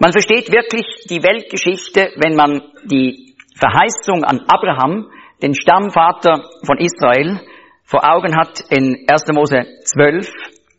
Man versteht wirklich die Weltgeschichte, wenn man die Verheißung an Abraham, den Stammvater von Israel, vor Augen hat in 1. Mose 12,